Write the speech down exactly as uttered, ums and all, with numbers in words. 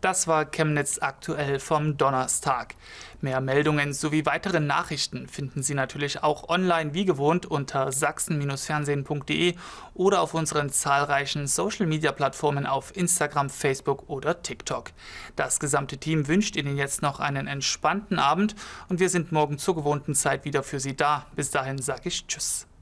Das war Chemnitz aktuell vom Donnerstag. Mehr Meldungen sowie weitere Nachrichten finden Sie natürlich auch online wie gewohnt unter sachsen Fernsehen punkt de oder auf unseren zahlreichen Social-Media-Plattformen auf Instagram, Facebook oder TikTok. Das gesamte Team wünscht Ihnen jetzt noch einen entspannten Abend und wir sind morgen zur gewohnten Zeit wieder für Sie da. Bis dahin sage ich Tschüss.